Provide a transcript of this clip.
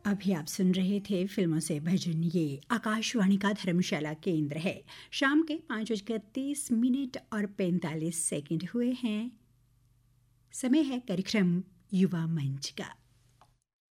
अभी आप सुन रहे थे फिल्मों से भजन। ये आकाशवाणी का धर्मशाला केंद्र है। शाम के 5:30 और 45 सेकंड हुए हैं। समय है कार्यक्रम युवा मंच का।